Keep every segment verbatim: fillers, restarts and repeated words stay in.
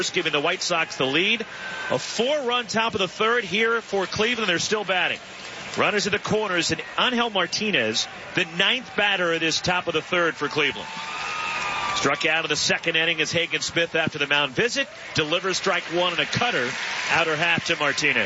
giving the White Sox the lead. A four-run top of the third here for Cleveland. They're still batting. Runners at the corners, and Angel Martinez, the ninth batter of this top of the third for Cleveland. Struck out in the second inning as Hagen Smith, after the mound visit, delivers strike one and a cutter, outer half to Martinez.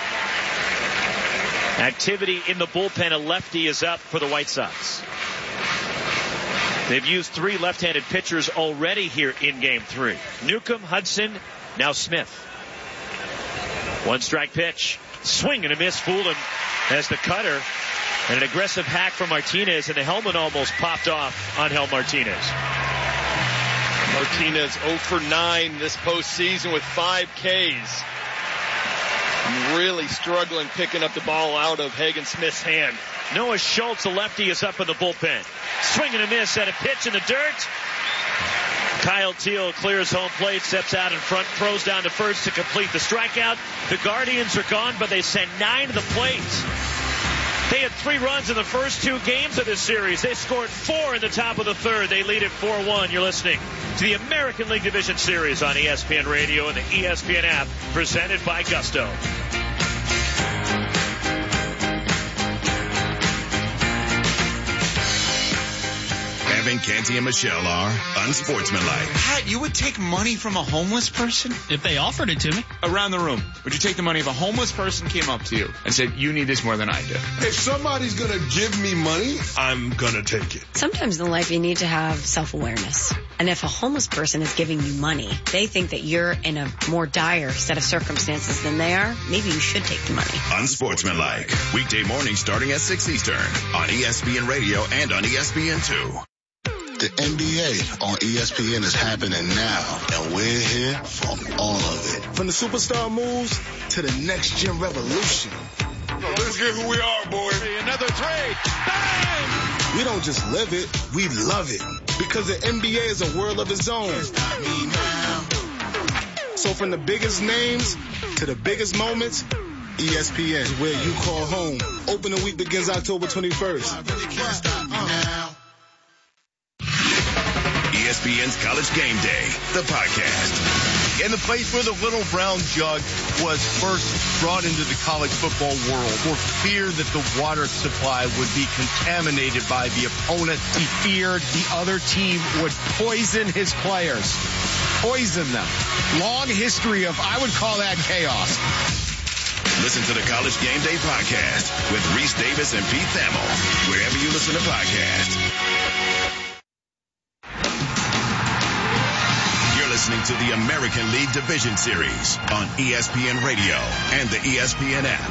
Activity in the bullpen. A lefty is up for the White Sox. They've used three left-handed pitchers already here in game three. Newcomb, Hudson, now Smith. One strike pitch. Swing and a miss. Fooled him as the cutter. And an aggressive hack from Martinez, and the helmet almost popped off on Angel Martinez. Martinez oh for nine this postseason with five Ks. Really struggling picking up the ball out of Hagen Smith's hand. Noah Schultz, the lefty, is up in the bullpen. Swing and a miss at a pitch in the dirt. Kyle Teal clears home plate, steps out in front, throws down to first to complete the strikeout. The Guardians are gone, but they sent nine to the plate. They had three runs in the first two games of this series. They scored four in the top of the third. They lead at four one. You're listening to the American League Division Series on E S P N Radio and the E S P N app, presented by Gusto. Evan, Canty, and Michelle are unsportsmanlike. Pat, you would take money from a homeless person? If they offered it to me. Around the room, would you take the money if a homeless person came up to you and said, you need this more than I do? If somebody's going to give me money, I'm going to take it. Sometimes in life you need to have self-awareness. And if a homeless person is giving you money, they think that you're in a more dire set of circumstances than they are, maybe you should take the money. Unsportsmanlike. Weekday morning starting at six Eastern on E S P N Radio and on E S P N two. The N B A on E S P N is happening now, and we're here for all of it. From the superstar moves to the next gen revolution. Let's get who we are, boy. Another three. Bang! We don't just live it, we love it. Because the N B A is a world of its own. So from the biggest names to the biggest moments, E S P N is where you call home. Opening week begins October twenty-first. E S P N's College Game Day, the podcast. And the place where the little brown jug was first brought into the college football world for fear that the water supply would be contaminated by the opponent. He feared the other team would poison his players. Poison them. Long history of, I would call that chaos. Listen to the College Game Day podcast with Reese Davis and Pete Thamel, wherever you listen to podcasts. Listening to the American League Division Series on E S P N Radio and the E S P N app.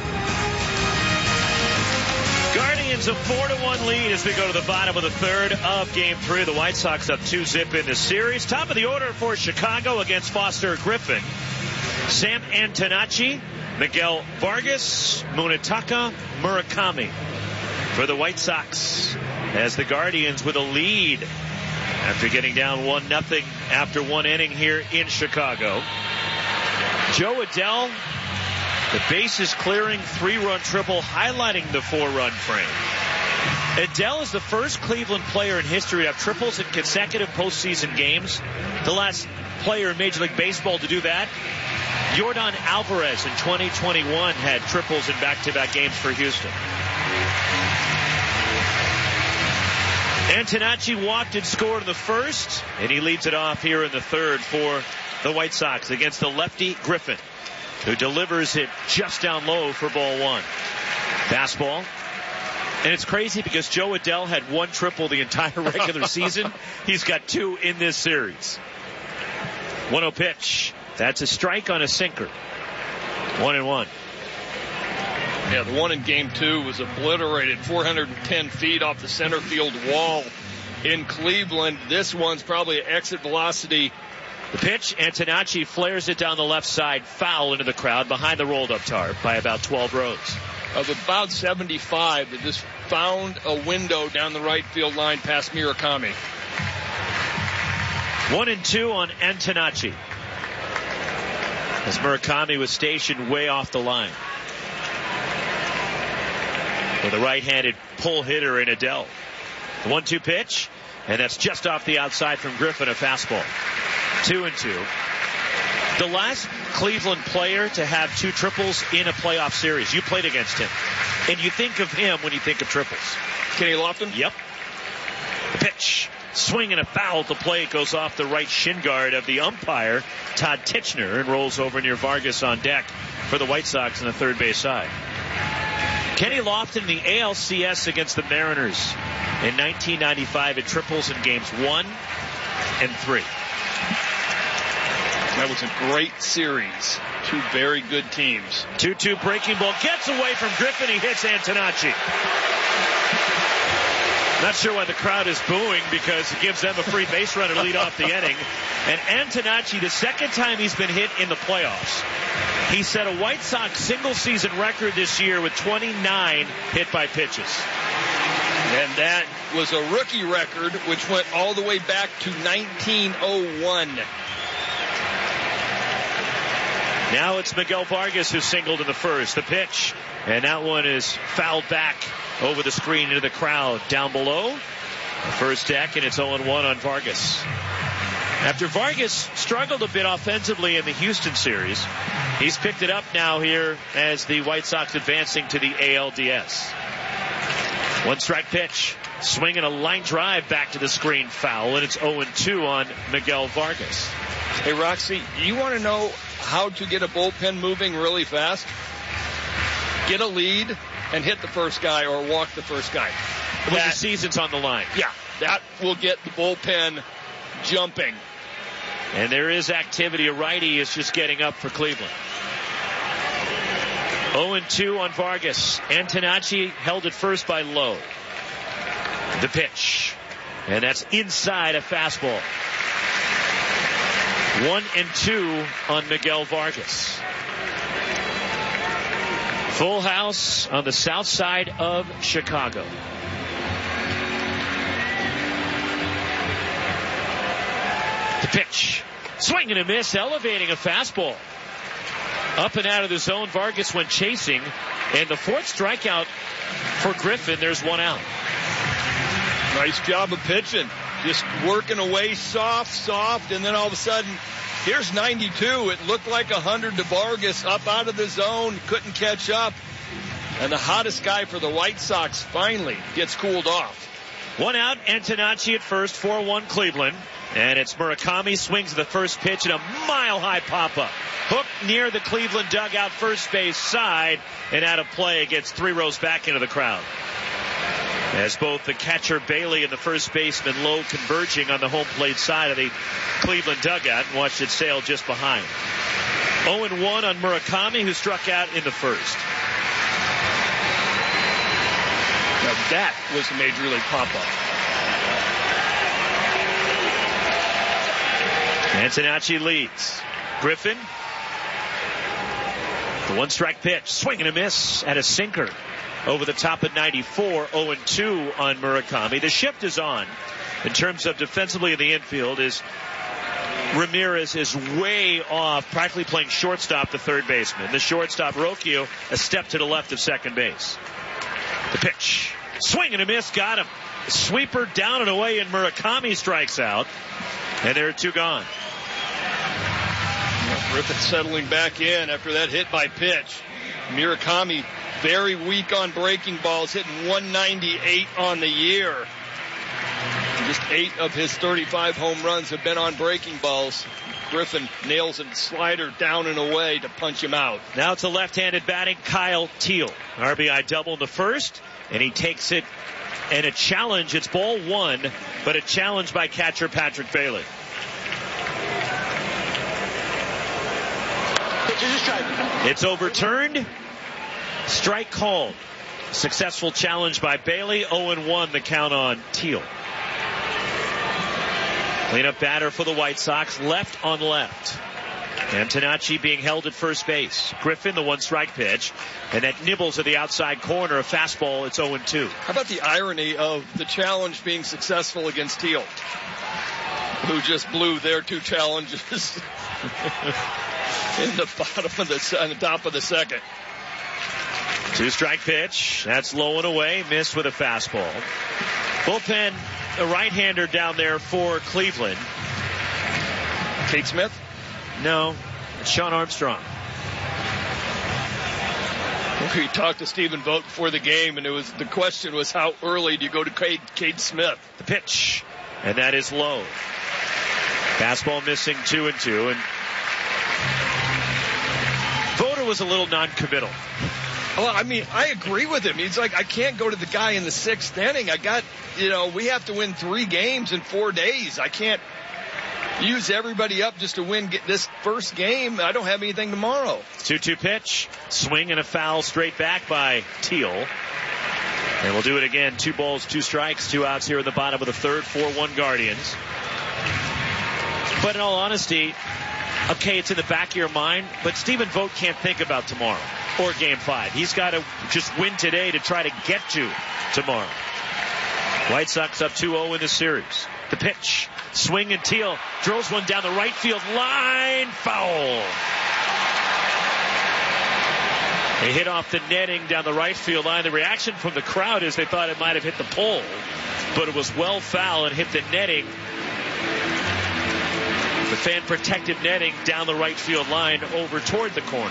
Guardians a four to one lead as we go to the bottom of the third of game three. The White Sox up two zip in the series. Top of the order for Chicago against Foster Griffin. Sam Antonacci, Miguel Vargas, Munetaka Murakami for the White Sox as the Guardians with a lead after getting down one nothing after one inning here in Chicago. Joe Adell, the bases clearing three-run triple, highlighting the four-run frame. Adell is the first Cleveland player in history to have triples in consecutive postseason games. The last player in Major League Baseball to do that, Yordan Alvarez in twenty twenty-one, had triples in back-to-back games for Houston. Antonacci walked and scored in the first, and he leads it off here in the third for the White Sox against the lefty Griffin, who delivers it just down low for ball one. Fastball. And it's crazy because Joe Adell had one triple the entire regular season. He's got two in this series. one oh pitch. That's a strike on a sinker. One and one. Yeah, the one in game two was obliterated four hundred ten feet off the center field wall in Cleveland. This one's probably at exit velocity. The pitch, Antonacci flares it down the left side, foul into the crowd behind the rolled up tarp by about twelve rows. Of about seventy-five, that just found a window down the right field line past Murakami. One and two on Antonacci, as Murakami was stationed way off the line. With a right-handed pull hitter in Adell. The one two pitch, and that's just off the outside from Griffin, a fastball. Two and two. The last Cleveland player to have two triples in a playoff series. You played against him. And you think of him when you think of triples. Kenny Lofton? Yep. The pitch. Swing and a foul. The play goes off the right shin guard of the umpire, Todd Titchener, and rolls over near Vargas on deck for the White Sox on the third base side. Kenny Lofton, the A L C S against the Mariners in nineteen ninety-five at triples in games one and three. That was a great series. Two very good teams. two two breaking ball. Gets away from Griffin. He hits Antonacci. Not sure why the crowd is booing, because it gives them a free base runner to lead off the inning. And Antonacci, the second time he's been hit in the playoffs. He set a White Sox single-season record this year with twenty-nine hit by pitches. And that was a rookie record, which went all the way back to nineteen oh one. Now it's Miguel Vargas who singled in the first. The pitch. And that one is fouled back over the screen into the crowd down below. The first deck, and it's oh one on Vargas. After Vargas struggled a bit offensively in the Houston series, he's picked it up now here as the White Sox advancing to the A L D S. One strike pitch. Swinging a line drive back to the screen, foul, and it's oh two on Miguel Vargas. Hey, Roxy, you want to know how to get a bullpen moving really fast? Get a lead and hit the first guy or walk the first guy. When That, the season's on the line. yeah, that will get the bullpen jumping. And there is activity. A righty is just getting up for Cleveland. oh two on Vargas. Antonacci held at first by Lowe. The pitch. And that's inside a fastball. One and two on Miguel Vargas. Full house on the south side of Chicago. The pitch. Swing and a miss, elevating a fastball. Up and out of the zone, Vargas went chasing. And the fourth strikeout for Griffin. There's one out. Nice job of pitching. Just working away soft, soft, and then all of a sudden, here's ninety-two. It looked like one hundred to Vargas, up out of the zone, couldn't catch up. And the hottest guy for the White Sox finally gets cooled off. One out, Antonacci at first, four one Cleveland. And it's Murakami swings the first pitch and a mile-high pop-up. Hook near the Cleveland dugout, first base side, and out of play, gets three rows back into the crowd. As both the catcher Bailey and the first baseman Lowe converging on the home plate side of the Cleveland dugout, and watched it sail just behind. oh one on Murakami, who struck out in the first. Now that was the Major League pop-up. Antonacci leads. Griffin. The one strike pitch. Swing and a miss at a sinker. Over the top at ninety-four. oh two on Murakami. The shift is on in terms of defensively in the infield. Is Ramirez is way off, practically playing shortstop, the third baseman. The shortstop, Rocchio, a step to the left of second base. The pitch. Swing and a miss. Got him. Sweeper down and away, and Murakami strikes out. And there are two gone. Griffin settling back in after that hit by pitch. Murakami very weak on breaking balls, hitting one ninety-eight on the year. Just eight of his thirty-five home runs have been on breaking balls. Griffin nails a slider down and away to punch him out. Now it's a left-handed batting Kyle Teel. R B I double in the first, and he takes it, and a challenge. It's ball one, but a challenge by catcher Patrick Bailey. It's overturned. Strike called. Successful challenge by Bailey. oh one the count on Teel. Cleanup batter for the White Sox. Left on left. Antonacci being held at first base. Griffin, the one strike pitch. And that nibbles at the outside corner. A fastball. It's oh two. How about the irony of the challenge being successful against Teel, who just blew their two challenges in the bottom of the, on the top of the second. Two strike pitch. That's low and away. Missed with a fastball. Bullpen, a right-hander down there for Cleveland. Kate Smith? No. Sean Armstrong. We talked to Stephen Vogt before the game, and it was the question was how early do you go to Cade, Cade Smith? The pitch, and that is low. Fastball missing two and two, and Voter was a little non-committal. Well, I mean, I agree with him. He's like, I can't go to the guy in the sixth inning. I got, you know, we have to win three games in four days. I can't use everybody up just to win get this first game. I don't have anything tomorrow. two two pitch, swing and a foul straight back by Teal. And we'll do it again. Two balls, two strikes, two outs here in the bottom of the third. four one Guardians. But in all honesty, okay, it's in the back of your mind, but Stephen Vogt can't think about tomorrow or game five. He's got to just win today to try to get to tomorrow. White Sox up two oh in the series. The pitch, swing, and Teal drills one down the right field line, foul. They hit off the netting down the right field line. The reaction from the crowd is they thought it might have hit the pole, but it was well foul and hit the netting. The fan protective netting down the right field line over toward the corner.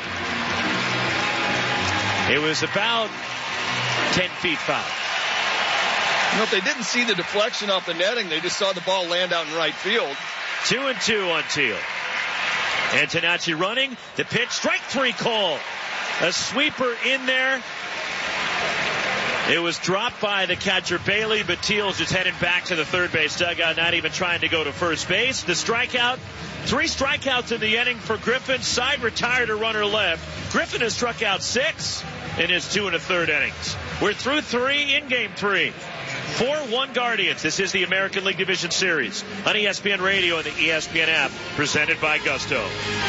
It was about ten feet foul. You know, if they didn't see the deflection off the netting, they just saw the ball land out in right field. Two and two on Teal. Antonacci running. The pitch, strike three call. A sweeper in there. It was dropped by the catcher Bailey, but Teal's just heading back to the third base dugout, not even trying to go to first base. The strikeout, three strikeouts in the inning for Griffin. Side retired a runner left. Griffin has struck out six in his two and a third innings. We're through three in game three. four one Guardians. This is the American League Division Series on E S P N Radio and the E S P N app, presented by Gusto.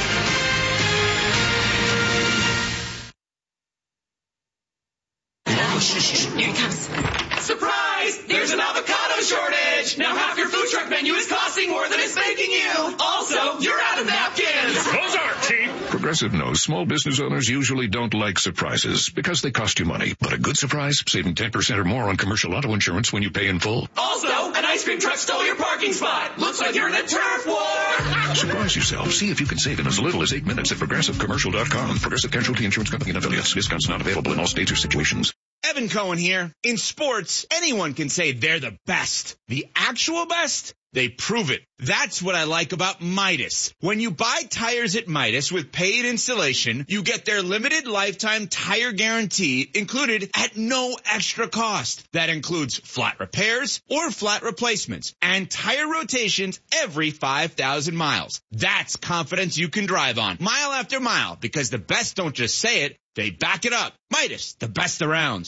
Here he comes. Surprise! There's an avocado shortage! Now half your food truck menu is costing more than it's making you! Also, you're out of napkins! Those aren't cheap! Progressive knows small business owners usually don't like surprises because they cost you money. But a good surprise, saving ten percent or more on commercial auto insurance when you pay in full. Also, an ice cream truck stole your parking spot! Looks like you're in a turf war! Surprise yourself. See if you can save in as little as eight minutes at progressive commercial dot com. Progressive Casualty Insurance Company and affiliates. Discounts not available in all states or situations. Evan Cohen here. In sports, anyone can say they're the best. The actual best? They prove it. That's what I like about Midas. When you buy tires at Midas with paid installation, you get their limited lifetime tire guarantee included at no extra cost. That includes flat repairs or flat replacements and tire rotations every five thousand miles. That's confidence you can drive on mile after mile, because the best don't just say it, they back it up. Midas, the best around.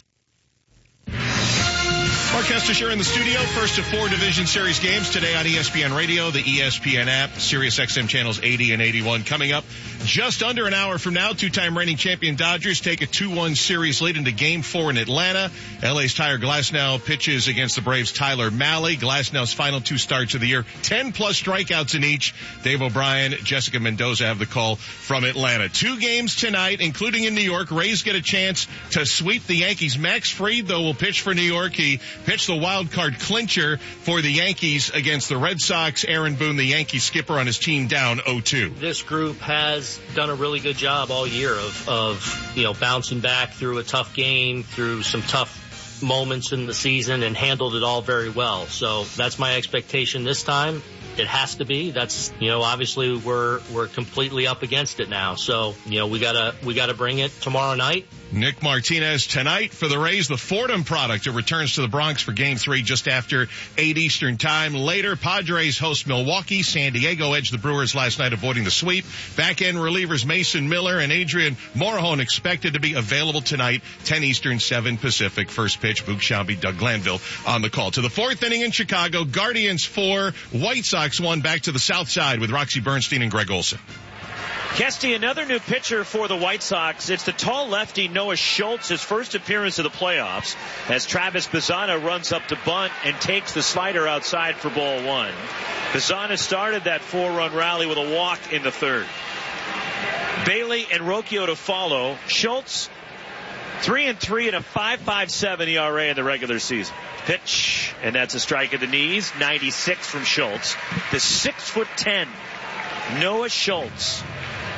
Mark Kestisher in the studio. First of four Division Series games today on E S P N Radio, the E S P N app, Sirius X M channels eighty and eighty-one. Coming up just under an hour from now, two-time reigning champion Dodgers take a two one series lead into Game four in Atlanta. L A's Tyler Glasnow pitches against the Braves' Tyler Mahle. Glasnow's final two starts of the year, ten-plus strikeouts in each. Dave O'Brien, Jessica Mendoza have the call from Atlanta. Two games tonight, including in New York. Rays get a chance to sweep the Yankees. Max Fried, though, will pitch for New York. He pitched the wild card clincher for the Yankees against the Red Sox. Aaron Boone, the Yankee skipper, on his team down oh two. This group has done a really good job all year of, of, you know, bouncing back through a tough game, through some tough moments in the season, and handled it all very well. So that's my expectation this time. It has to be. That's, you know, obviously we're, we're completely up against it now. So, you know, we gotta, we gotta bring it tomorrow night. Nick Martinez tonight for the Rays, the Fordham product. It returns to the Bronx for Game three just after eight Eastern time. Later, Padres host Milwaukee. San Diego edged the Brewers last night, avoiding the sweep. Back-end relievers Mason Miller and Adrian Morejon expected to be available tonight, ten Eastern, seven Pacific. First pitch, Boog Sciambi, Doug Glanville on the call. To the fourth inning in Chicago, Guardians four, White Sox one. Back to the south side with Roxy Bernstein and Greg Olson. Kesty, another new pitcher for the White Sox. It's the tall lefty Noah Schultz, his first appearance of the playoffs, as Travis Bazzana runs up to bunt and takes the slider outside for ball one. Bazzana started that four-run rally with a walk in the third. Bailey and Rocchio to follow. Schultz, three and three and a five point five seven E R A in the regular season. Pitch, and that's a strike at the knees. ninety-six from Schultz. The six foot ten Noah Schultz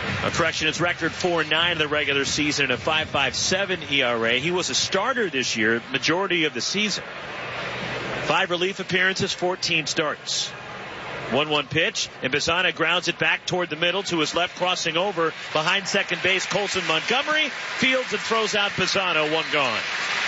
A correction, his record four nine in the regular season and a five five seven E R A. He was a starter this year, majority of the season. Five relief appearances, fourteen starts. one one pitch, and Bazzana grounds it back toward the middle to his left, crossing over behind second base. Colson Montgomery fields and throws out Bazzana, one gone.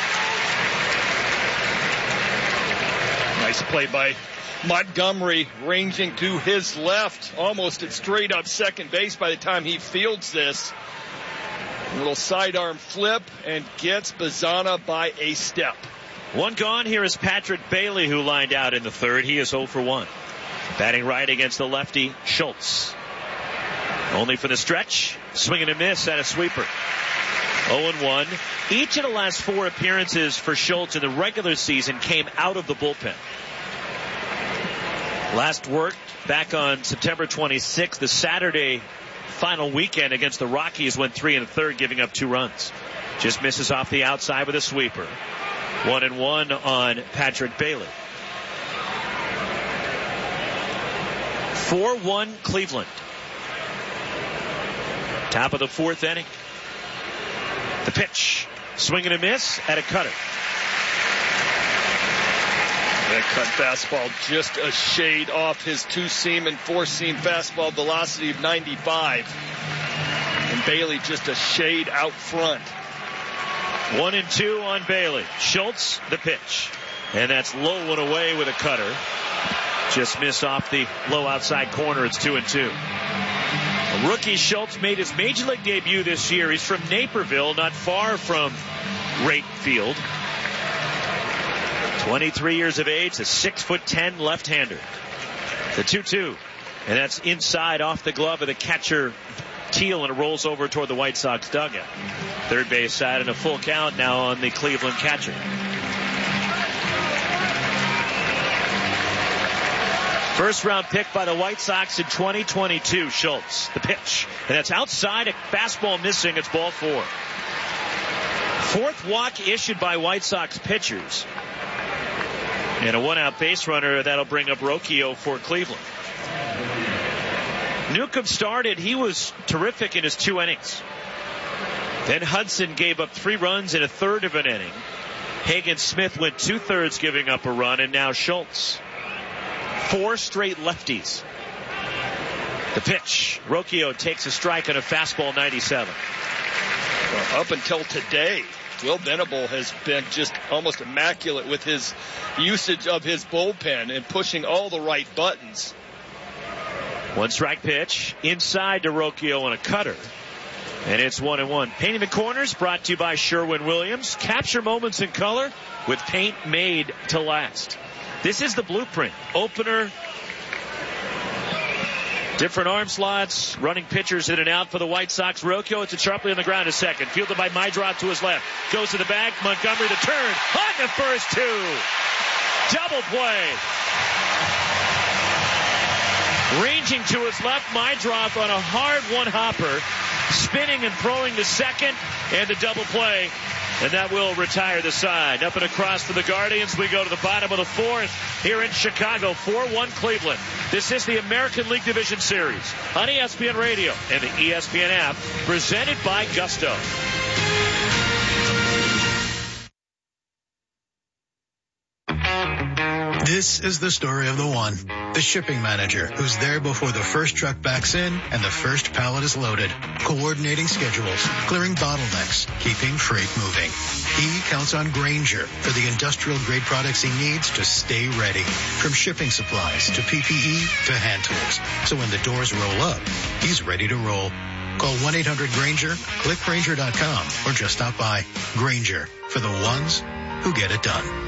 Nice play by Montgomery, ranging to his left, almost at straight up second base by the time he fields this. A little sidearm flip and gets Bazzana by a step. One gone. Here is Patrick Bailey, who lined out in the third. He is oh for one. Batting right against the lefty, Schultz. Only for the stretch. Swing and a miss at a sweeper. oh and one. Each of the last four appearances for Schultz in the regular season came out of the bullpen. Last worked back on September twenty-sixth, the Saturday final weekend against the Rockies, went three and a third, giving up two runs. Just misses off the outside with a sweeper. One and one on Patrick Bailey. four one Cleveland. Top of the fourth inning. The pitch. Swing and a miss at a cutter. That cut fastball just a shade off his two-seam and four-seam fastball velocity of ninety-five. And Bailey just a shade out front. One and two on Bailey. Schultz, the pitch. And that's low and away with a cutter. Just missed off the low outside corner. It's two and two. Rookie Schultz made his major league debut this year. He's from Naperville, not far from Wright Field. twenty-three years of age, a six foot ten left-hander. The two two. And that's inside off the glove of the catcher Teal, and it rolls over toward the White Sox dugout. Third base side and a full count now on the Cleveland catcher. First round pick by the White Sox in twenty twenty-two, Schultz. The pitch. And that's outside, a fastball missing. It's ball four. Fourth walk issued by White Sox pitchers. And a one-out base runner. That'll bring up Rocchio for Cleveland. Newcomb started. He was terrific in his two innings. Then Hudson gave up three runs in a third of an inning. Hagen Smith went two-thirds, giving up a run, and now Schultz. Four straight lefties. The pitch. Rocchio takes a strike on a fastball, ninety-seven. Well, up until today, Will Venable has been just almost immaculate with his usage of his bullpen and pushing all the right buttons. One strike pitch. Inside to Rocchio on a cutter. And it's one and one. Painting the corners brought to you by Sherwin-Williams. Capture moments in color with paint made to last. This is the blueprint. Opener, different arm slots, running pitchers in and out for the White Sox. Rocchio, it's a sharply on the ground a second. Fielded by Mydrop to his left. Goes to the bag. Montgomery the turn. On the first two. Double play. Ranging to his left, Mydrop on a hard one-hopper. Spinning and throwing to second. And the double play. And that will retire the side. Up and across for the Guardians. We go to the bottom of the fourth here in Chicago. four one Cleveland. This is the American League Division Series on E S P N Radio and the E S P N app, presented by Gusto. This is the story of the one, the shipping manager, who's there before the first truck backs in and the first pallet is loaded, coordinating schedules, clearing bottlenecks, keeping freight moving. He counts on Grainger for the industrial-grade products he needs to stay ready, from shipping supplies to P P E to hand tools. So when the doors roll up, he's ready to roll. Call one eight hundred Grainger, click Grainger dot com, or just stop by. Grainger, for the ones who get it done.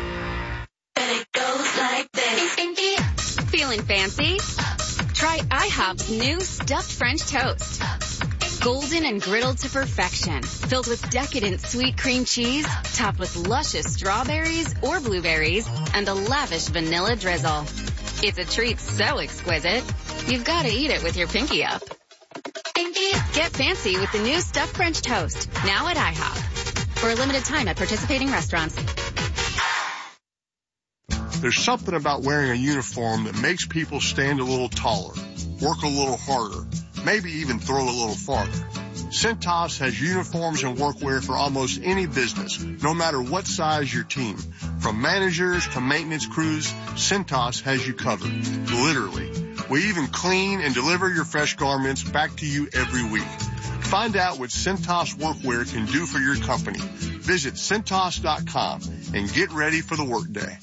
Feeling fancy? Try IHOP's new stuffed French toast. Golden and griddled to perfection, filled with decadent sweet cream cheese, topped with luscious strawberries or blueberries, and a lavish vanilla drizzle. It's a treat so exquisite, you've got to eat it with your pinky up. Get fancy with the new stuffed French toast, now at IHOP. For a limited time at participating restaurants. There's something about wearing a uniform that makes people stand a little taller, work a little harder, maybe even throw a little farther. Cintas has uniforms and workwear for almost any business, no matter what size your team. From managers to maintenance crews, Cintas has you covered. Literally. We even clean and deliver your fresh garments back to you every week. Find out what Cintas workwear can do for your company. Visit Cintas dot com and get ready for the workday.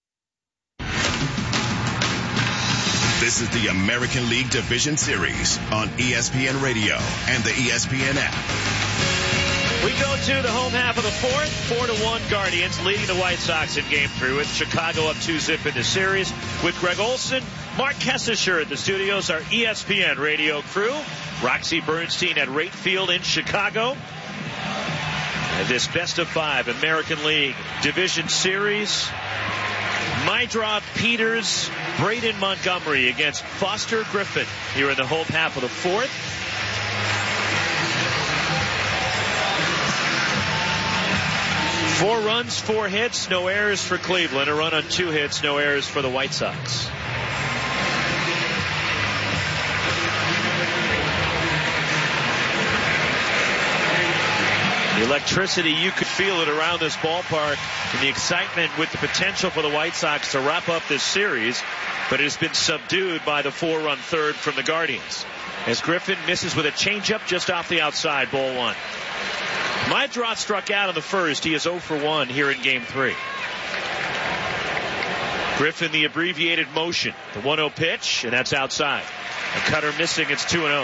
This is the American League Division Series on E S P N Radio and the E S P N app. We go to the home half of the fourth. Four to one Guardians leading the White Sox in game three with Chicago up two zip in the series. With Greg Olson, Mark Kessisher at the studios, our E S P N radio crew. Roxy Bernstein at Rate Field in Chicago. And this best of five American League Division Series. Mydrop Peters, Braden Montgomery against Foster Griffin here in the home half of the fourth. Four runs, four hits, no errors for Cleveland. A run on two hits, no errors for the White Sox. The electricity, you could feel it around this ballpark, and the excitement with the potential for the White Sox to wrap up this series, but it has been subdued by the four-run third from the Guardians. As Griffin misses with a changeup just off the outside, ball one. Mydrop struck out on the first. He is oh for one here in game three. Griffin, the abbreviated motion. The one oh pitch, and that's outside. A cutter missing, it's two and oh.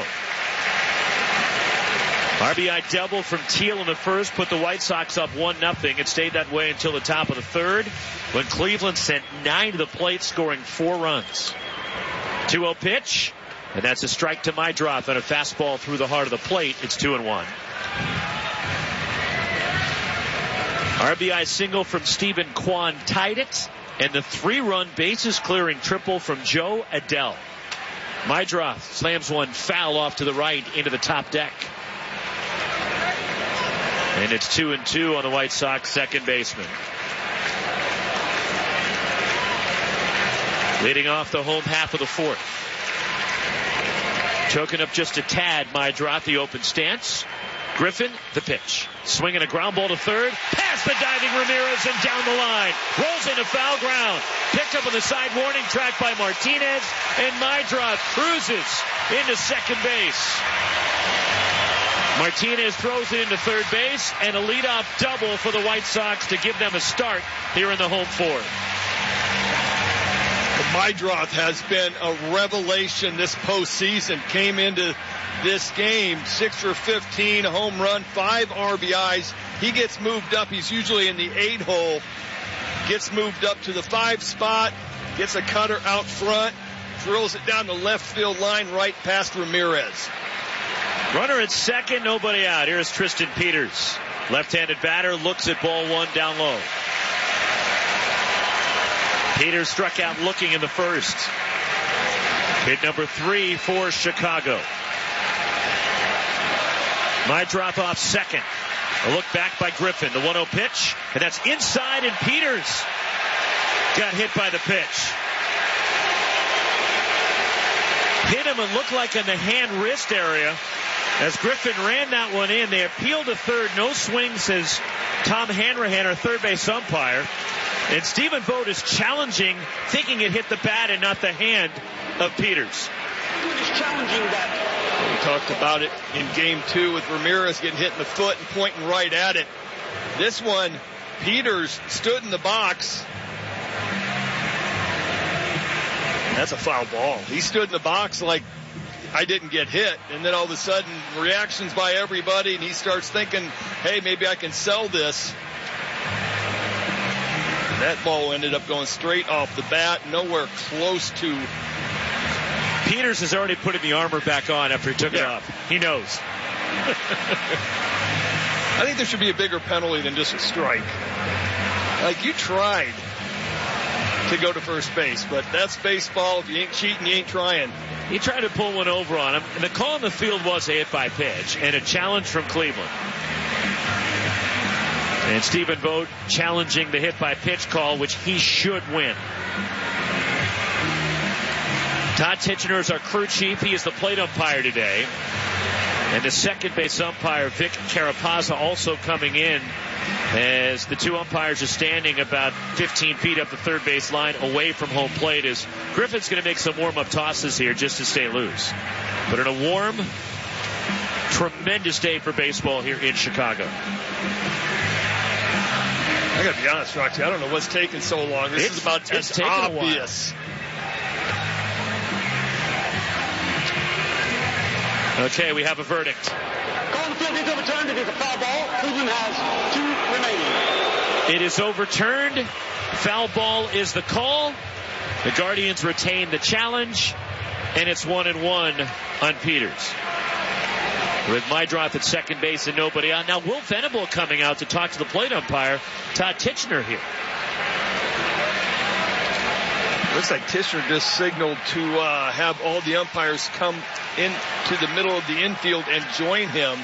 R B I double from Teal in the first put the White Sox up one nothing. It stayed that way until the top of the third when Cleveland sent nine to the plate, scoring four runs. two oh pitch, and that's a strike to Mydrop and a fastball through the heart of the plate. It's two and one. R B I single from Stephen Kwan tied it, and the three-run bases-clearing triple from Joe Adell. Mydrop slams one foul off to the right into the top deck. And it's two and two on the White Sox second baseman. Leading off the home half of the fourth. Choking up just a tad, Mydrop, the open stance. Griffin, the pitch. Swinging a ground ball to third. Past the diving Ramirez and down the line. Rolls into foul ground. Picked up on the side warning track by Martinez. And Mydrop cruises into second base. Martinez throws it into third base, and a leadoff double for the White Sox to give them a start here in the home fourth. Mydrop has been a revelation this postseason. Came into this game six for fifteen, a home run, five R B Is. He gets moved up. He's usually in the eight hole. Gets moved up to the five spot. Gets a cutter out front. Drills it down the left field line right past Ramirez. Runner at second, nobody out. Here's Tristan Peters. Left-handed batter looks at ball one down low. Peters struck out looking in the first. Hit number three for Chicago. Mydrop off second. A look back by Griffin. The one oh pitch, and that's inside, and Peters got hit by the pitch. Hit him and looked like in the hand-wrist area. As Griffin ran that one in, they appealed to third. No swing, says Tom Hanrahan, our third base umpire. And Stephen Vogt is challenging, thinking it hit the bat and not the hand of Peters. He's challenging that. We talked about it in game two with Ramirez getting hit in the foot and pointing right at it. This one, Peters stood in the box. That's a foul ball. He stood in the box like, I didn't get hit, and then all of a sudden reactions by everybody, and he starts thinking, hey, maybe I can sell this. And that ball ended up going straight off the bat, nowhere close to. Peters has already put the armor back on after he took yeah. it off. He knows. I think there should be a bigger penalty than just a strike. Like, you tried to go to first base, but that's baseball. If you ain't cheating, you ain't trying. He tried to pull one over on him, and the call on the field was a hit by pitch and a challenge from Cleveland. And Stephen Vogt challenging the hit by pitch call, which he should win. Todd Tichenor is our crew chief. He is the plate umpire today. And the second base umpire, Vic Carapazza, also coming in as the two umpires are standing about fifteen feet up the third base line away from home plate as Griffin's going to make some warm-up tosses here just to stay loose. But in a warm, tremendous day for baseball here in Chicago. I got to be honest, Roxy, I don't know what's taking so long. This it's, is about as obvious. Okay, we have a verdict. Call on the field is overturned. It is a foul ball. Cleveland has two remaining. It is overturned. Foul ball is the call. The Guardians retain the challenge, and it's one and one on Peters. With Meidroth at second base and nobody out. Now Will Venable coming out to talk to the plate umpire, Todd Tichenor here. Looks like Tichenor just signaled to uh, have all the umpires come into the middle of the infield and join him.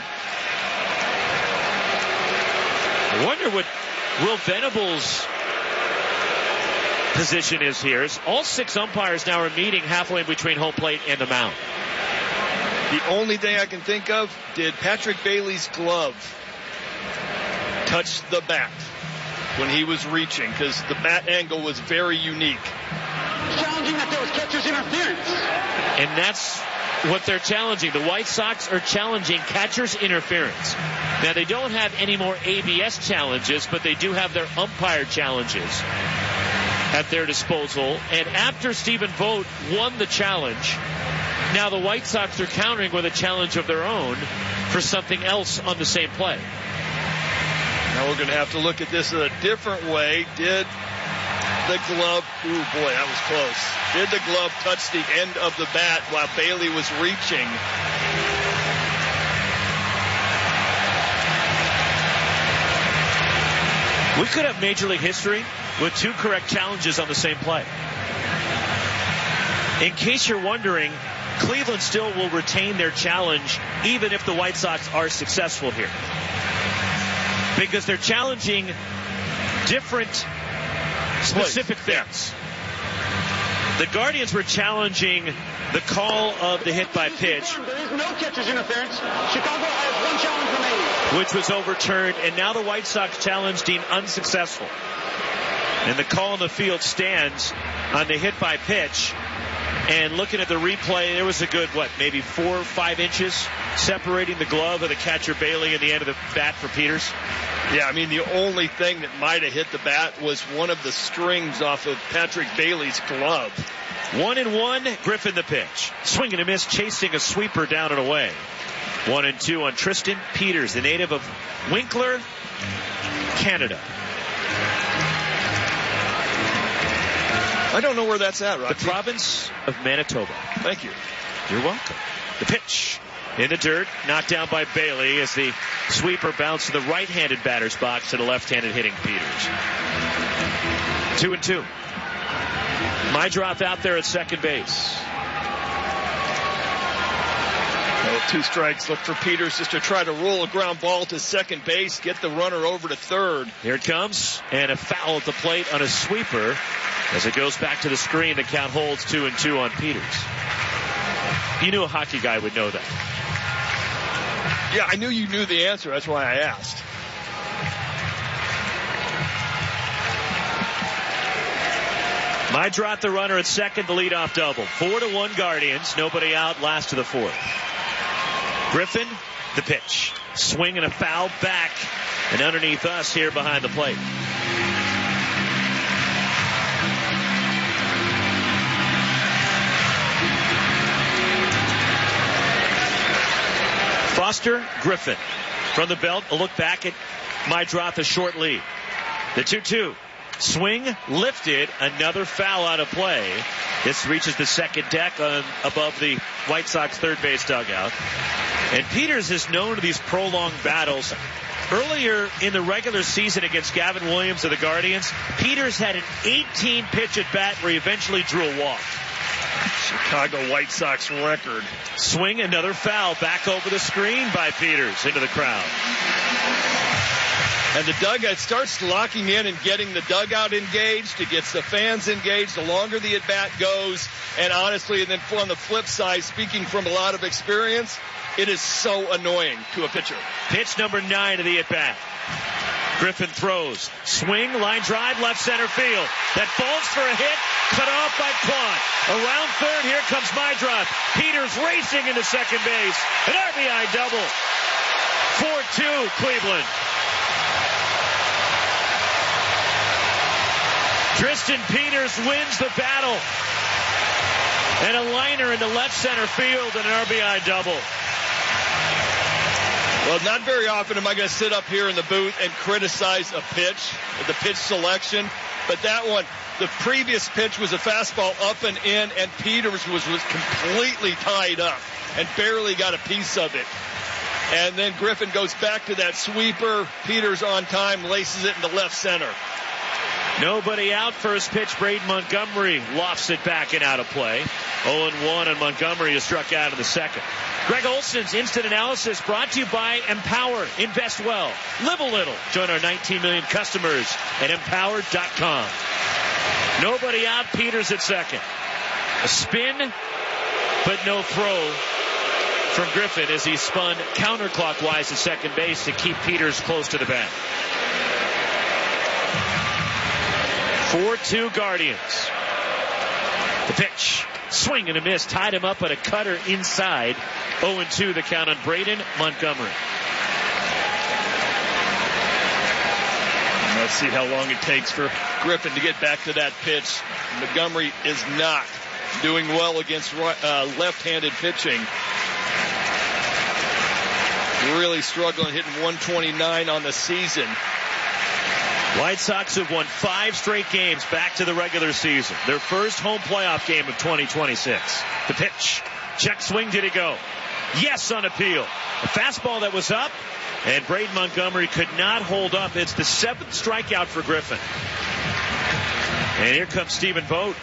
I wonder what Will Venable's position is here. All six umpires now are meeting halfway between home plate and the mound. The only thing I can think of, did Patrick Bailey's glove touch the bat when he was reaching? Because the bat angle was very unique. Challenging that there was catcher's interference. And that's what they're challenging. The White Sox are challenging catcher's interference. Now, they don't have any more A B S challenges, but they do have their umpire challenges at their disposal. And after Stephen Vogt won the challenge, now the White Sox are countering with a challenge of their own for something else on the same play. Now we're going to have to look at this in a different way. Did the glove, ooh boy, that was close. Did the glove touch the end of the bat while Bailey was reaching? We could have Major League history with two correct challenges on the same play. In case you're wondering, Cleveland still will retain their challenge even if the White Sox are successful here. Because they're challenging different specific things. The Guardians were challenging the call of the hit by pitch. There is no catcher's interference. Chicago has one challenge remaining, which was overturned, and now the White Sox challenge deemed unsuccessful. And the call in the field stands on the hit by pitch. And looking at the replay, there was a good, what, maybe four or five inches separating the glove of the catcher Bailey and the end of the bat for Peters? Yeah, I mean, the only thing that might have hit the bat was one of the strings off of Patrick Bailey's glove. One and one, Griffin the pitch. Swing and a miss, chasing a sweeper down and away. One and two on Tristan Peters, the native of Winkler, Canada. I don't know where that's at, Rocky. The province of Manitoba. Thank you. You're welcome. The pitch in the dirt, knocked down by Bailey as the sweeper bounced to the right-handed batter's box to the left-handed hitting Peters. Two and two. Meidroth out there at second base. Well, two strikes. Look for Peters just to try to roll a ground ball to second base, get the runner over to third. Here it comes, and a foul at the plate on a sweeper. As it goes back to the screen, the count holds two and two on Peters. You knew a hockey guy would know that. Yeah, I knew you knew the answer. That's why I asked. Meidroth the runner at second, the leadoff double. Four to one Guardians. Nobody out, last to the fourth. Griffin, the pitch. Swing and a foul back and underneath us here behind the plate. Foster, Griffin. From the belt, a look back at Meidroth, a short lead. The two two. Swing, lifted, another foul out of play. This reaches the second deck on, above the White Sox third base dugout. And Peters is known to these prolonged battles. Earlier in the regular season against Gavin Williams of the Guardians, Peters had an eighteen pitch at bat where he eventually drew a walk. Chicago White Sox record. Swing, another foul back over the screen by Peters into the crowd. And the dugout starts locking in and getting the dugout engaged. It gets the fans engaged the longer the at-bat goes. And honestly, and then on the flip side, speaking from a lot of experience, it is so annoying to a pitcher. Pitch number nine of the at-bat. Griffin throws. Swing, line drive, left center field. That falls for a hit. Cut off by Quant. Around third, here comes Meidroth. Peters racing into second base. An R B I double. four two Cleveland. Tristan Peters wins the battle. And a liner into left center field and an R B I double. Well, not very often am I going to sit up here in the booth and criticize a pitch, the pitch selection. But that one, the previous pitch was a fastball up and in, and Peters was, was completely tied up and barely got a piece of it. And then Griffin goes back to that sweeper. Peters on time, laces it into left center. Nobody out. First pitch, Braden Montgomery lofts it back and out of play. oh and one, and Montgomery is struck out in the second. Greg Olson's Instant Analysis brought to you by Empower. Invest well. Live a little. Join our nineteen million customers at empower dot com. Nobody out. Peters at second. A spin, but no throw from Griffin as he spun counterclockwise at second base to keep Peters close to the bat. four two Guardians. The pitch. Swing and a miss. Tied him up at a cutter inside. oh and two the count on Braden Montgomery. Let's see how long it takes for Griffin to get back to that pitch. Montgomery is not doing well against uh, left-handed pitching. Really struggling, hitting one twenty-nine on the season. White Sox have won five straight games back to the regular season. Their first home playoff game of twenty twenty-six. The pitch. Check swing. Did it go? Yes on appeal. A fastball that was up, and Braden Montgomery could not hold up. It's the seventh strikeout for Griffin. And here comes Stephen Vogt.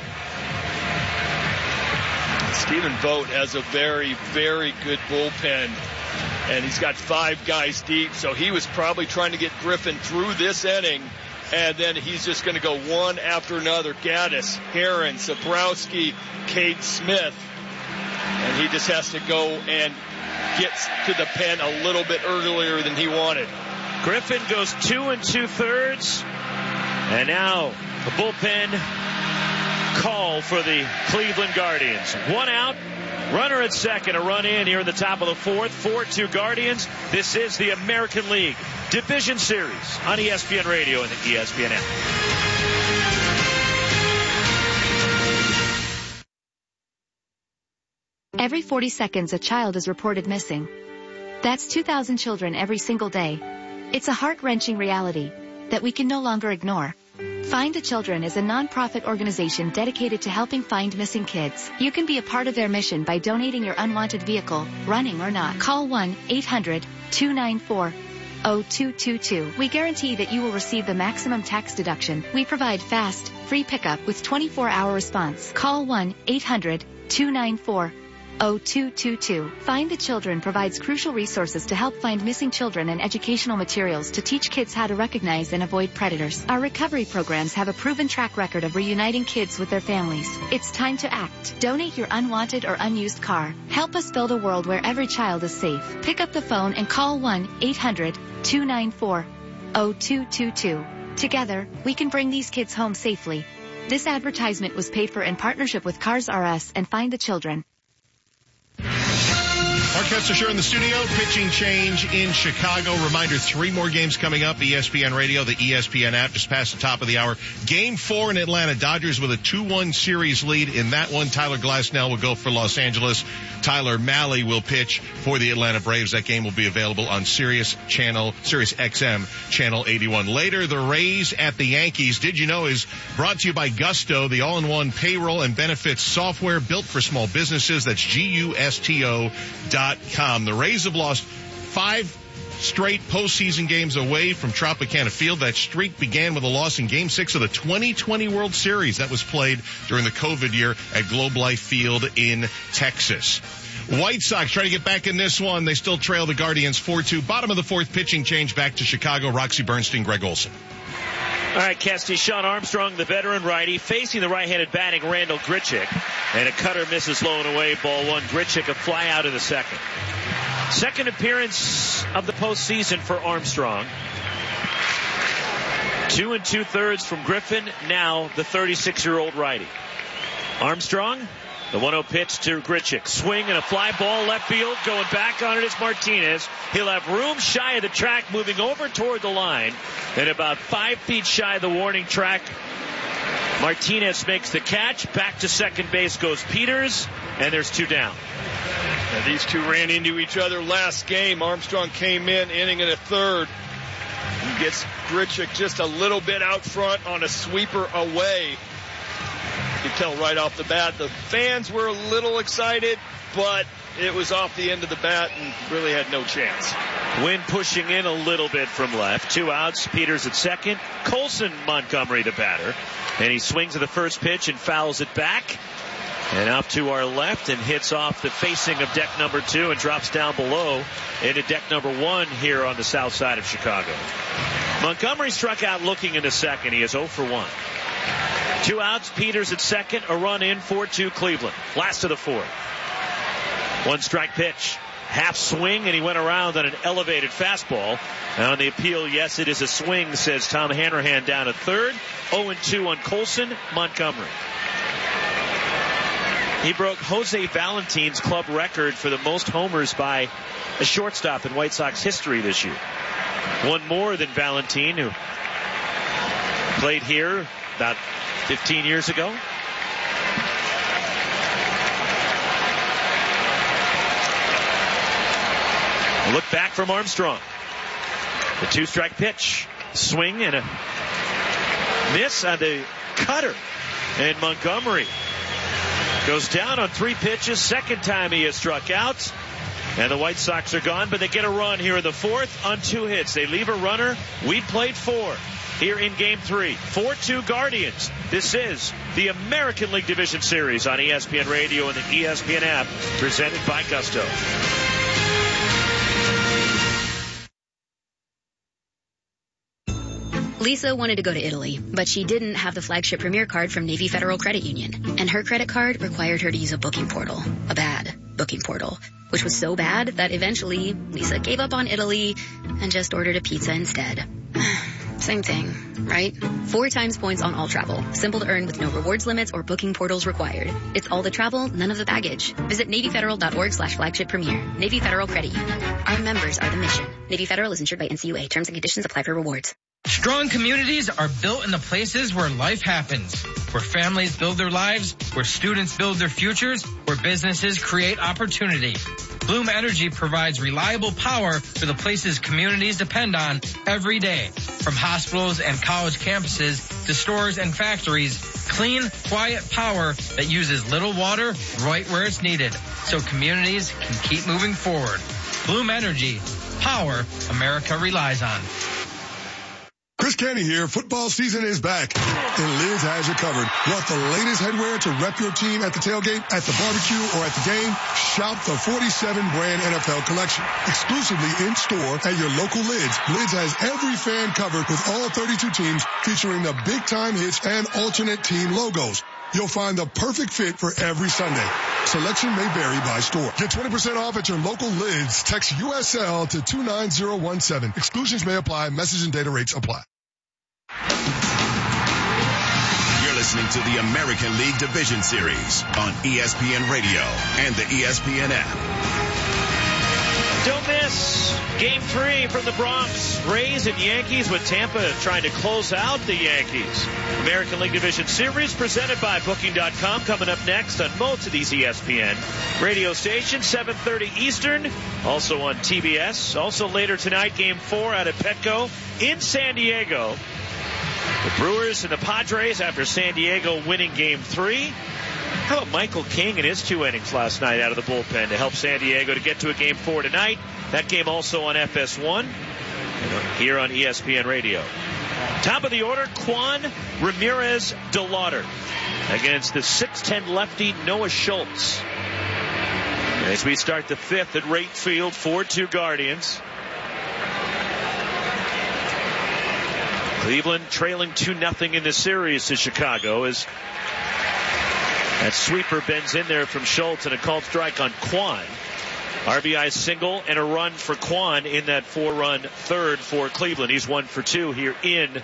Stephen Vogt has a very, very good bullpen. And he's got five guys deep, so he was probably trying to get Griffin through this inning, and then he's just going to go one after another. Gaddis, Heron, Sabrowski, Cade Smith, and he just has to go and get to the pen a little bit earlier than he wanted. Griffin goes two and two thirds, and now a bullpen call for the Cleveland Guardians. One out. Runner at second, a run in here in the top of the fourth. four two Guardians. This is the American League Division Series on E S P N Radio and the E S P N app. Every forty seconds, a child is reported missing. That's two thousand children every single day. It's a heart-wrenching reality that we can no longer ignore. Find a Children is a non-profit organization dedicated to helping find missing kids. You can be a part of their mission by donating your unwanted vehicle, running or not. Call one eight hundred two nine four oh two two two. We guarantee that you will receive the maximum tax deduction. We provide fast, free pickup with twenty-four hour response. Call one eight hundred two nine four oh two two two. Find the Children provides crucial resources to help find missing children and educational materials to teach kids how to recognize and avoid predators. Our recovery programs have a proven track record of reuniting kids with their families. It's time to act. Donate your unwanted or unused car. Help us build a world where every child is safe. Pick up the phone and call one eight hundred two nine four oh two two two. Together, we can bring these kids home safely. This advertisement was paid for in partnership with Cars R Us and Find the Children. Mark Kessler in the studio, pitching change in Chicago. Reminder, three more games coming up. E S P N Radio, the E S P N app, just past the top of the hour. Game four in Atlanta. Dodgers with a two one series lead in that one. Tyler Glasnow will go for Los Angeles. Tyler Mahle will pitch for the Atlanta Braves. That game will be available on Sirius Channel, Sirius X M, Channel eighty-one. Later, the Rays at the Yankees. Did you know is brought to you by Gusto, the all-in-one payroll and benefits software built for small businesses. That's G U S T O dot com. The Rays have lost five straight postseason games away from Tropicana Field. That streak began with a loss in Game six of the twenty twenty World Series that was played during the COVID year at Globe Life Field in Texas. White Sox try to get back in this one. They still trail the Guardians four two. Bottom of the fourth, pitching change back to Chicago. Roxy Bernstein, Greg Olson. All right, Kesty, Sean Armstrong, the veteran righty, facing the right-handed batting Randall Grichuk. And a cutter misses low and away, ball one. Grichuk a fly out of the second. Second appearance of the postseason for Armstrong. Two and two-thirds from Griffin, now the thirty-six-year-old righty. Armstrong, the one oh pitch to Grichuk. Swing and a fly ball left field. Going back on it is Martinez. He'll have room shy of the track, moving over toward the line. And about five feet shy of the warning track, Martinez makes the catch. Back to second base goes Peters, and there's two down. Now, these two ran into each other last game. Armstrong came in, inning and a third. He gets Grichuk just a little bit out front on a sweeper away. You could tell right off the bat the fans were a little excited, but it was off the end of the bat and really had no chance. Wind pushing in a little bit from left. Two outs. Peters at second. Colson Montgomery the batter. And he swings at the first pitch and fouls it back. And up to our left and hits off the facing of deck number two and drops down below into deck number one here on the south side of Chicago. Montgomery struck out looking into second. He is oh for one. Two outs. Peters at second. A run in. four two Cleveland. Last of the fourth. One strike pitch. Half swing, and he went around on an elevated fastball. And on the appeal, yes, it is a swing, says Tom Hanrahan down at third. oh and two on Colson Montgomery. He broke Jose Valentin's club record for the most homers by a shortstop in White Sox history this year. One more than Valentin, who played here about fifteen years ago. A look back from Armstrong. The two-strike pitch. Swing and a miss on the cutter. And Montgomery goes down on three pitches. Second time he has struck out. And the White Sox are gone, but they get a run here in the fourth on two hits. They leave a runner. We played four here in game three. four two Guardians. This is the American League Division Series on E S P N Radio and the E S P N app, presented by Gusto. Lisa wanted to go to Italy, but she didn't have the flagship Premier card from Navy Federal Credit Union. And her credit card required her to use a booking portal. A bad booking portal. Which was so bad that eventually Lisa gave up on Italy and just ordered a pizza instead. Same thing, right? Four times points on all travel. Simple to earn with no rewards limits or booking portals required. It's all the travel, none of the baggage. Visit NavyFederal.org slash flagship premier. Navy Federal Credit Union. Our members are the mission. Navy Federal is insured by N C U A. Terms and conditions apply for rewards. Strong communities are built in the places where life happens. Where families build their lives, where students build their futures, where businesses create opportunity. Bloom Energy provides reliable power for the places communities depend on every day. From hospitals and college campuses to stores and factories, clean, quiet power that uses little water right where it's needed so communities can keep moving forward. Bloom Energy, power America relies on. Chris Canty here. Football season is back, and Lids has you covered. Want the latest headwear to rep your team at the tailgate, at the barbecue, or at the game? Shop the forty-seven brand N F L collection. Exclusively in store at your local Lids. Lids has every fan covered with all thirty-two teams, featuring the big time hits and alternate team logos. You'll find the perfect fit for every Sunday. Selection may vary by store. Get twenty percent off at your local Lids. Text U S L to two nine zero one seven. Exclusions may apply. Message and data rates apply. You're listening to the American League Division Series on E S P N Radio and the E S P N app. Don't miss game three from the Bronx. Rays and Yankees, with Tampa trying to close out the Yankees. American League Division Series presented by Booking dot com. Coming up next on most of these E S P N radio stations, seven thirty Eastern. Also on T B S. Also later tonight, game four out of Petco in San Diego. The Brewers and the Padres after San Diego winning game three. How about Michael King and his two innings last night out of the bullpen to help San Diego to get to a game four tonight. That game also on F S one here on E S P N Radio. Top of the order, Juan Ramirez de Lauder against the six ten lefty Noah Schultz. As we start the fifth at Rate Field, four two Guardians. Cleveland trailing two nothing in the series to Chicago as that sweeper bends in there from Schultz and a called strike on Kwan. R B I single and a run for Kwan in that four-run third for Cleveland. He's one for two here in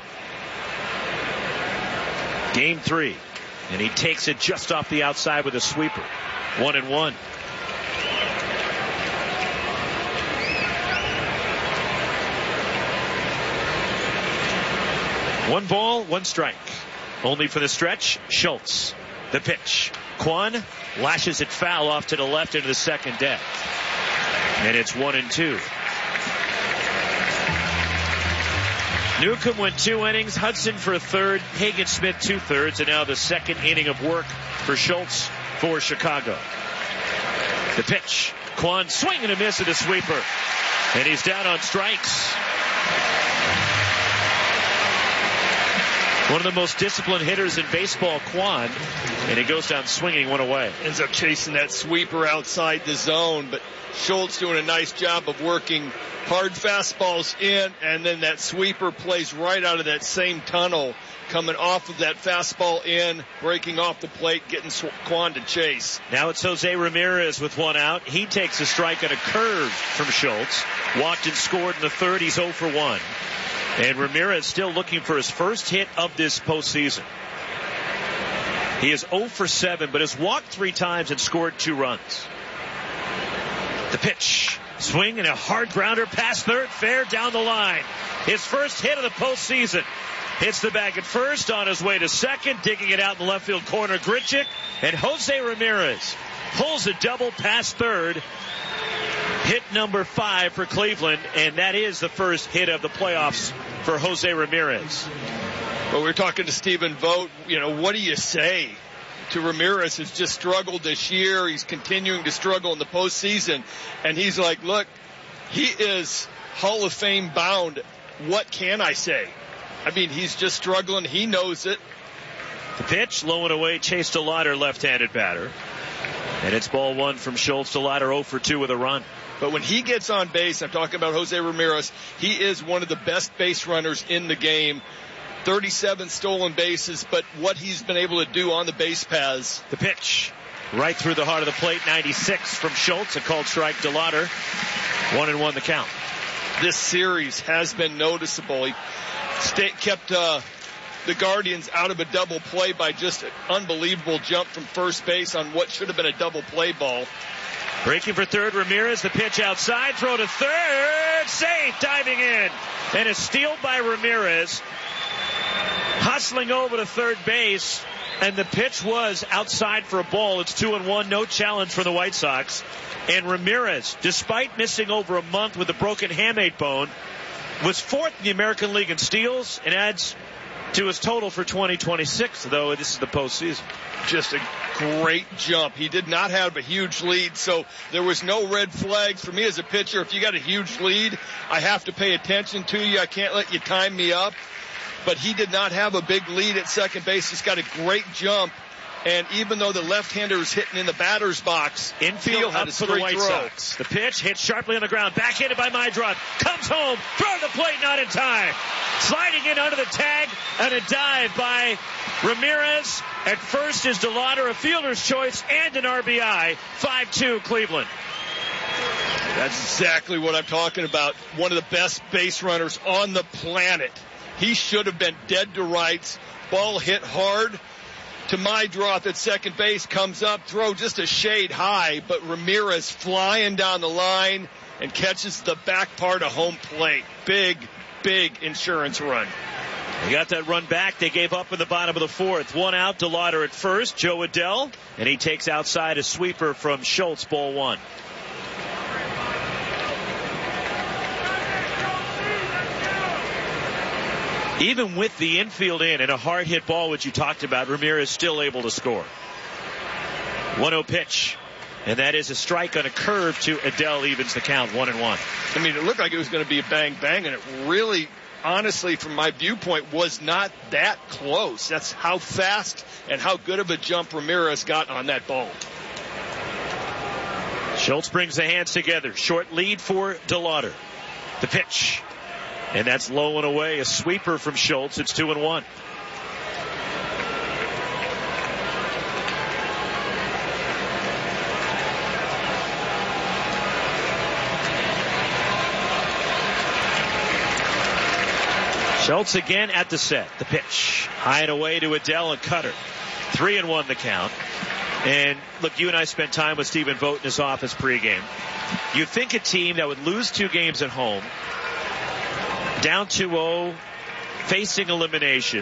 game three. And he takes it just off the outside with a sweeper. One and one. One ball, one strike. Only for the stretch, Schultz. The pitch. Kwan lashes it foul off to the left into the second deck. And it's one and two. Newcomb went two innings, Hudson for a third, Hagen Smith two thirds, and now the second inning of work for Schultz for Chicago. The pitch. Kwan swing and a miss at the sweeper. And he's down on strikes. One of the most disciplined hitters in baseball, Kwan, and he goes down swinging one away. Ends up chasing that sweeper outside the zone, but Schultz doing a nice job of working hard fastballs in, and then that sweeper plays right out of that same tunnel, coming off of that fastball in, breaking off the plate, getting Kwan to chase. Now it's Jose Ramirez with one out. He takes a strike on a curve from Schultz. Walked and scored in the third. He's oh for one. And Ramirez still looking for his first hit of this postseason. He is oh for seven, but has walked three times and scored two runs. The pitch. Swing and a hard grounder past third, fair down the line. His first hit of the postseason. Hits the bag at first, on his way to second, digging it out in the left field corner, Grichuk. And Jose Ramirez pulls a double past third. Hit number five for Cleveland, and that is the first hit of the playoffs for Jose Ramirez. Well, we're talking to Stephen Vogt. You know, what do you say to Ramirez? Has just struggled this year. He's continuing to struggle in the postseason. And he's like, look, he is Hall of Fame bound. What can I say? I mean, he's just struggling. He knows it. The pitch, low and away, Chase DeLauder, left-handed batter. And it's ball one from Schultz. DeLauder oh for two with a run. But when he gets on base, I'm talking about Jose Ramirez, he is one of the best base runners in the game. thirty-seven stolen bases, but what he's been able to do on the base paths. The pitch, right through the heart of the plate, ninety-six from Schultz, a called strike. DeLauder, one and one the count. This series has been noticeable. He stay, kept uh, the Guardians out of a double play by just an unbelievable jump from first base on what should have been a double play ball. Breaking for third, Ramirez, the pitch outside, throw to third, safe, diving in. And a steal by Ramirez. Hustling over to third base, and the pitch was outside for a ball. It's two and one, no challenge for the White Sox. And Ramirez, despite missing over a month with a broken hamate bone, was fourth in the American League in steals and adds to his total for twenty twenty-six, though this is the postseason. Just a great jump. He did not have a huge lead, so there was no red flags. For me as a pitcher, if you got a huge lead, I have to pay attention to you. I can't let you time me up. But he did not have a big lead at second base. He's got a great jump. And even though the left-hander is hitting in the batter's box, infield had up a for the White throw. Sox. The pitch hit sharply on the ground. Backhanded by Meidroth. Comes home. Throw to the plate, not in time. Sliding in under the tag, and a dive by Ramirez. At first is DeLauder, a fielder's choice, and an R B I. five two Cleveland. That's exactly what I'm talking about. One of the best base runners on the planet. He should have been dead to rights. Ball hit hard to Meidroth at second base. Comes up, throw just a shade high, but Ramirez flying down the line and catches the back part of home plate. Big, big insurance run. They got that run back. They gave up in the bottom of the fourth. One out, DeLauder at first, Joe Adell, and he takes outside a sweeper from Schultz, ball one. Even with the infield in and a hard hit ball, which you talked about, Ramirez still able to score. one oh pitch. And that is a strike on a curve to Adell, evens the count, one and one. I mean, it looked like it was going to be a bang bang, and it really, honestly, from my viewpoint, was not that close. That's how fast and how good of a jump Ramirez got on that ball. Schultz brings the hands together. Short lead for DeLauder. The pitch. And that's low and away. A sweeper from Schultz. It's two and one. Schultz again at the set. The pitch. High and away to Adele and Cutter. Three and one the count. And look, you and I spent time with Stephen Vogt in his office pregame. You think a team that would lose two games at home, down two oh, facing elimination,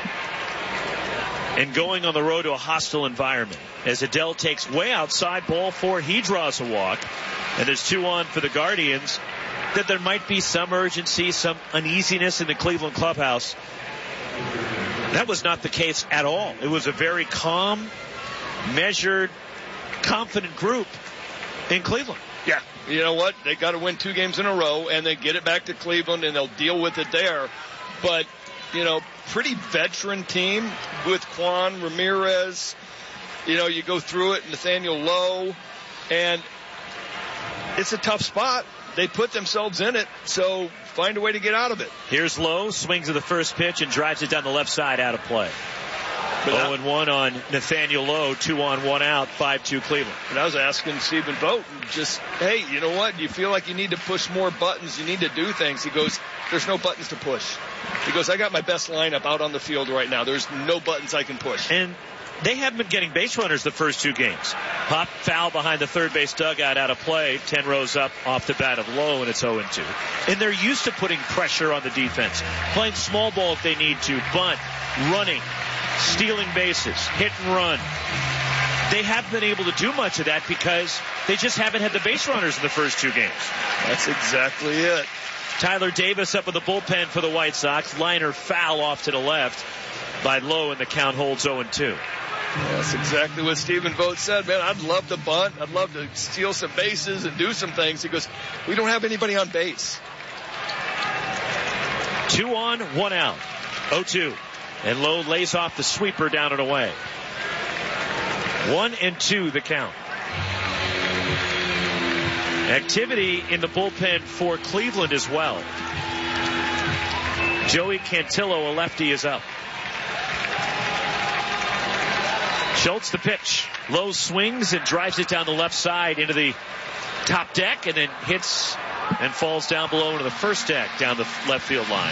and going on the road to a hostile environment. As Adele takes way outside, ball four, he draws a walk, and there's two on for the Guardians, that there might be some urgency, some uneasiness in the Cleveland clubhouse. That was not the case at all. It was a very calm, measured, confident group in Cleveland. Yeah, you know what? They got to win two games in a row, and they get it back to Cleveland, and they'll deal with it there. But, you know, pretty veteran team with Quan Ramirez. You know, you go through it, Nathaniel Lowe, and it's a tough spot. They put themselves in it, so find a way to get out of it. Here's Lowe, swings to the first pitch and drives it down the left side out of play. oh and one on Nathaniel Lowe, two on, one out, five two Cleveland. And I was asking Stephen Vogt, just, hey, you know what? You feel like you need to push more buttons. You need to do things. He goes, there's no buttons to push. He goes, I got my best lineup out on the field right now. There's no buttons I can push. And they haven't been getting base runners the first two games. Pop foul behind the third base dugout out of play. Ten rows up off the bat of Lowe, and it's oh and two. And they're used to putting pressure on the defense. Playing small ball if they need to. Bunt, running, stealing bases, hit and run. They haven't been able to do much of that because they just haven't had the base runners in the first two games. That's exactly it. Tyler Davis up in the bullpen for the White Sox. Liner foul off to the left by Lowe, and the count holds oh and two. That's exactly what Stephen Vogt said. Man, I'd love to bunt. I'd love to steal some bases and do some things. He goes, we don't have anybody on base. Two on, one out. oh two. And Lowe lays off the sweeper down and away. One and two the count. Activity in the bullpen for Cleveland as well. Joey Cantillo, a lefty, is up. Schultz the pitch. Lowe swings and drives it down the left side into the top deck and then hits and falls down below into the first deck down the left field line.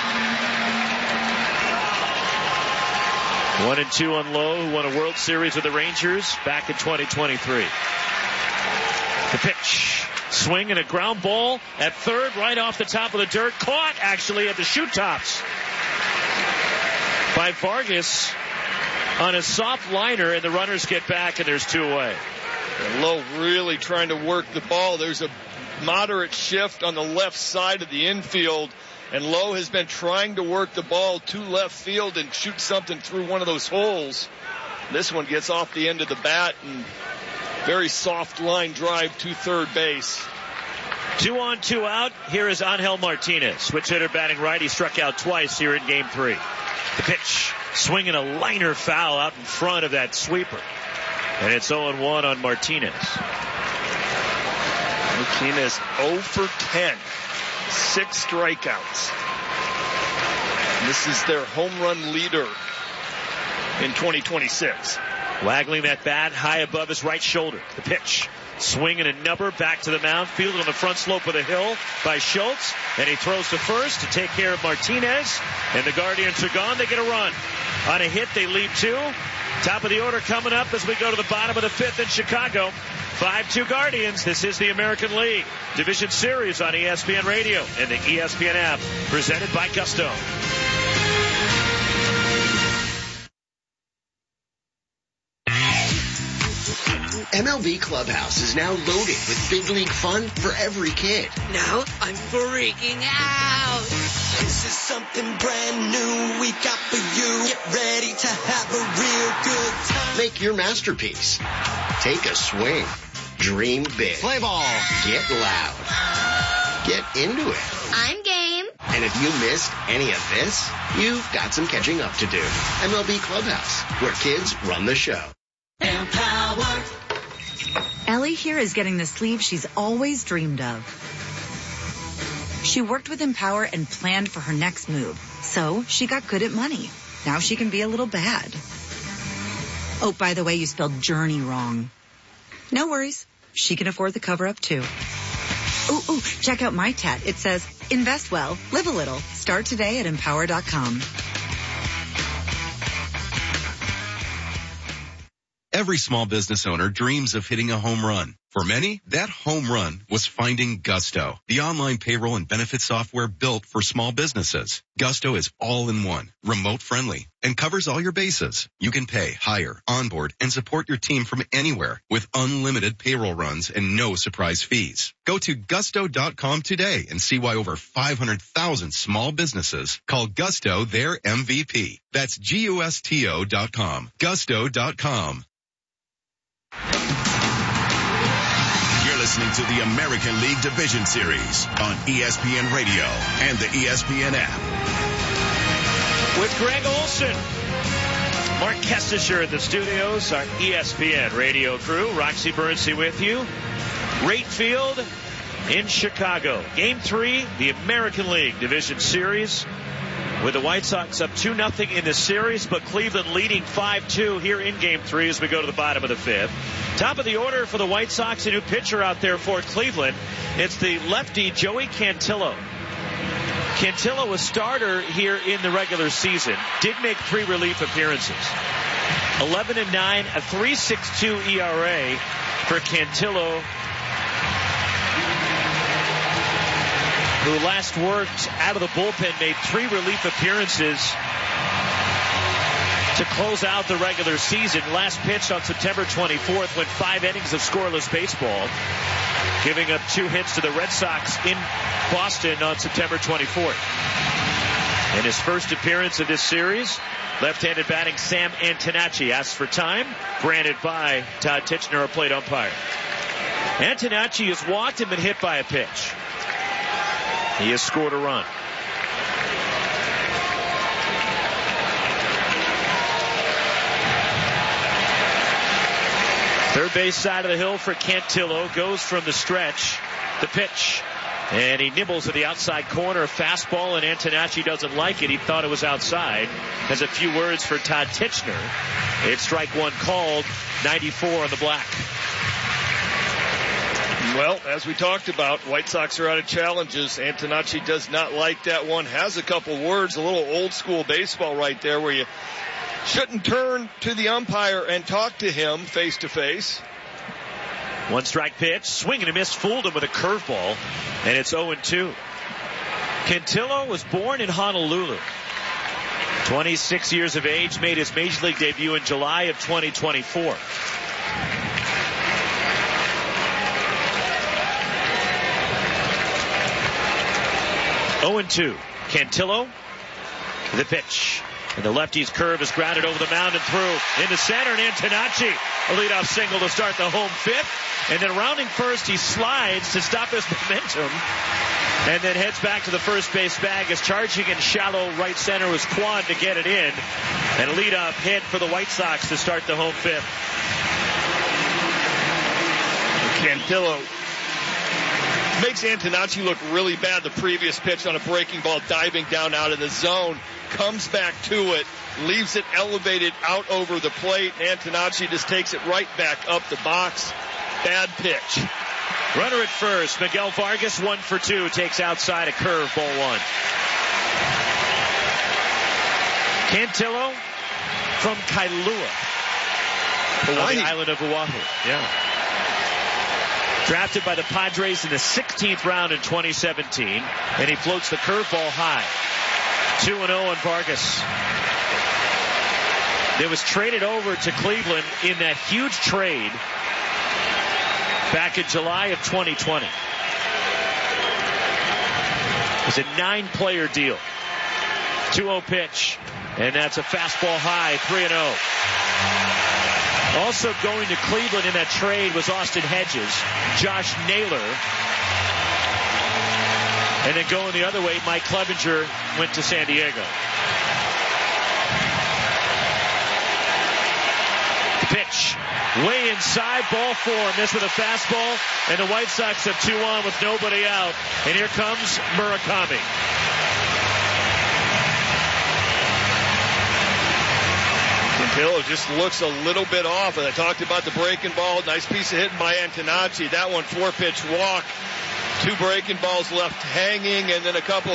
One and two on Lowe, who won a World Series with the Rangers back in twenty twenty-three. The pitch. Swing and a ground ball at third, right off the top of the dirt. Caught, actually, at the shoot tops by Vargas on a soft liner, and the runners get back, and there's two away. And Lowe really trying to work the ball. There's a moderate shift on the left side of the infield, and Lowe has been trying to work the ball to left field and shoot something through one of those holes. This one gets off the end of the bat, and very soft line drive to third base. Two on, two out. Here is Angel Martinez. Switch hitter batting right. He struck out twice here in game three. The pitch. Swinging a liner foul out in front of that sweeper. And it's oh and one on Martinez. Martinez oh for ten. Six strikeouts. And this is their home run leader in twenty twenty-six. Waggling that bat high above his right shoulder. The pitch. Swinging a number back to the mound. Fielded on the front slope of the hill by Schultz. And he throws to first to take care of Martinez. And the Guardians are gone. They get a run. On a hit, they lead two. Top of the order coming up as we go to the bottom of the fifth in Chicago. five two Guardians. This is the American League Division Series on E S P N Radio and the E S P N app. Presented by Gusto. M L B Clubhouse is now loaded with big league fun for every kid. Now I'm freaking out. This is something brand new we got for you. Get ready to have a real good time. Make your masterpiece. Take a swing. Dream big. Play ball. Get loud. Get into it. I'm game. And if you missed any of this, you've got some catching up to do. M L B Clubhouse, where kids run the show. Empower. Ellie here is getting the sleeve she's always dreamed of. She worked with Empower and planned for her next move, so she got good at money. Now she can be a little bad. Oh, by the way, you spelled journey wrong. No worries. She can afford the cover-up, too. Ooh, ooh, check out my tat. It says, invest well, live a little. Start today at empower dot com. Every small business owner dreams of hitting a home run. For many, that home run was finding Gusto, the online payroll and benefit software built for small businesses. Gusto is all in one, remote friendly, and covers all your bases. You can pay, hire, onboard, and support your team from anywhere with unlimited payroll runs and no surprise fees. Go to gusto dot com today and see why over five hundred thousand small businesses call Gusto their M V P. That's G U S T O dot com. gusto dot com. You're listening to the American League Division Series on E S P N Radio and the E S P N app. With Greg Olson, Mark Kestisher in the studios, our E S P N radio crew, Roxy Bernstein with you. Rate Field in Chicago. Game three, the American League Division Series, with the White Sox up two nothing in the series, but Cleveland leading five two here in Game three as we go to the bottom of the fifth. Top of the order for the White Sox, a new pitcher out there for Cleveland. It's the lefty Joey Cantillo. Cantillo, a starter here in the regular season, did make three relief appearances. eleven and nine, a three point six two E R A for Cantillo, who last worked out of the bullpen, made three relief appearances to close out the regular season. Last pitched on September twenty-fourth, went five innings of scoreless baseball, giving up two hits to the Red Sox in Boston on September twenty-fourth. In his first appearance of this series, left-handed batting Sam Antonacci asked for time, granted by Todd Tichenor, a plate umpire. Antonacci has walked and been hit by a pitch. He has scored a run. Third base side of the hill for Cantillo. Goes from the stretch. The pitch. And he nibbles at the outside corner. A fastball, and Antonacci doesn't like it. He thought it was outside. Has a few words for Todd Tichenor. It's strike one called. ninety-four on the black. Well, as we talked about, White Sox are out of challenges. Antonacci does not like that one. Has a couple words, a little old school baseball right there where you shouldn't turn to the umpire and talk to him face to face. One strike pitch, swing and a miss, fooled him with a curveball, and it's oh and two. Cantillo was born in Honolulu. twenty-six years of age, made his major league debut in July of twenty twenty-four. oh and two. Cantillo, the pitch. And the lefty's curve is grounded over the mound and through into center, and Antonacci, a leadoff single to start the home fifth. And then rounding first, he slides to stop his momentum and then heads back to the first base bag as charging in shallow right center was Kwan to get it in. And a leadoff hit for the White Sox to start the home fifth. Cantillo makes Antonacci look really bad. The previous pitch on a breaking ball, diving down out of the zone, comes back to it, leaves it elevated out over the plate. Antonacci just takes it right back up the box. Bad pitch. Runner at first. Miguel Vargas, one for two, takes outside a curve, ball one. Cantillo from Kailua, on the island of Oahu. Yeah. Drafted by the Padres in the sixteenth round in twenty seventeen, and he floats the curveball high. two and oh on Vargas. It was traded over to Cleveland in that huge trade back in July of twenty twenty. It was a nine-player deal. two oh pitch, and that's a fastball high, three and oh. Also going to Cleveland in that trade was Austin Hedges, Josh Naylor, and then going the other way, Mike Clevenger went to San Diego. The pitch. Way inside, ball four. Missed with a fastball, and the White Sox have two on with nobody out. And here comes Murakami. Quintillo just looks a little bit off. And I talked about the breaking ball. Nice piece of hitting by Antonacci. That one, four-pitch walk. Two breaking balls left hanging, and then a couple